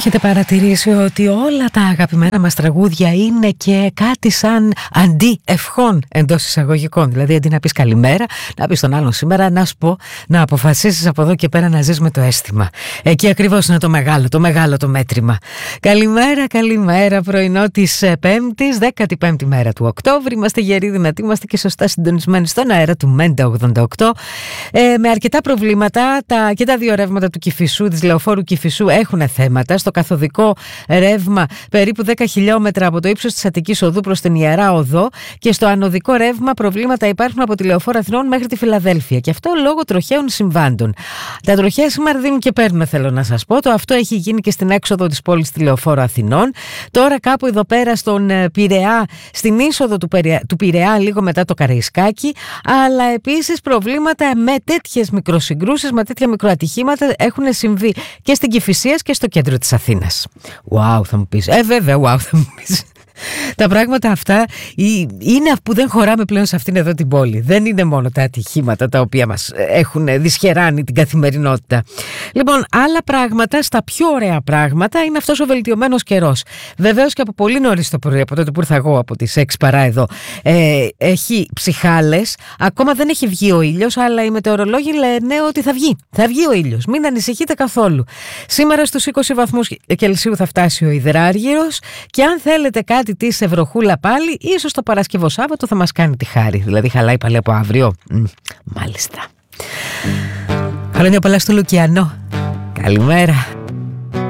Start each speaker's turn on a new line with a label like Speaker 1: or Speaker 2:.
Speaker 1: Έχετε παρατηρήσει ότι όλα τα αγαπημένα μας τραγούδια είναι και κάτι σαν αντί-ευχών εντός εισαγωγικών? Δηλαδή αντί να πεις καλημέρα, να πεις τον άλλον σήμερα, να σου πω, να αποφασίσεις από εδώ και πέρα να ζεις με το αίσθημα. Εκεί ακριβώς είναι το μέτρημα. Καλημέρα, καλημέρα, πρωινό της Πέμπτης, 15η μέρα του Οκτώβρη. Είμαστε γεροί, δυνατοί, είμαστε και σωστά συντονισμένοι στον αέρα του Μέντα 88. Με αρκετά προβλήματα, και τα δύο ρεύματα του Κηφισού, της Λεωφόρου Κηφισού, έχουν θέματα. Στο καθοδικό ρεύμα περίπου 10 χιλιόμετρα από το ύψος της Αττικής Οδού προς την Ιερά Οδό, και στο ανωδικό ρεύμα προβλήματα υπάρχουν από τη Λεωφόρο Αθηνών μέχρι τη Φιλαδέλφια, και αυτό λόγω τροχαίων συμβάντων. Τα τροχαία σήμερα δίνουν και παίρνουν, θέλω να σας πω. Αυτό έχει γίνει και στην έξοδο της πόλης στη Λεωφόρο Αθηνών. Τώρα κάπου εδώ πέρα στον Πειραιά, στην είσοδο του Πειραιά, λίγο μετά το Καραϊσκάκι, αλλά επίσης προβλήματα με τέτοιες μικροσυγκρούσεις, με τέτοια μικροατυχήματα έχουν συμβεί και στην Κηφισίας και στο κέντρο της Αθήνας. Wow, θα μου πεις. Βέβαια, wow, θα μου πεις. Τα πράγματα αυτά είναι που δεν χωράμε πλέον σε αυτήν εδώ την πόλη. Δεν είναι μόνο τα ατυχήματα τα οποία μας έχουν δυσχεράνει την καθημερινότητα. Λοιπόν, άλλα πράγματα, στα πιο ωραία πράγματα, είναι αυτός ο βελτιωμένος καιρός. Βεβαίως και από πολύ νωρίς το πρωί, από τότε που ήρθα εγώ από τις 6 παρά εδώ, έχει ψιχάλες. Ακόμα δεν έχει βγει ο ήλιος, αλλά οι μετεωρολόγοι λένε ότι θα βγει. Θα βγει ο ήλιος. Μην ανησυχείτε καθόλου. Σήμερα στους 20 βαθμούς Κελσίου θα φτάσει ο υδράργυρος, και αν θέλετε κάτι της βροχούλα πάλι, ίσως το Παρασκευό Σάββατο θα μας κάνει τη χάρη. Δηλαδή χαλάει πάλι από αύριο. Μάλιστα. Χρόνια πολλά στο Λουκιανό. Καλημέρα.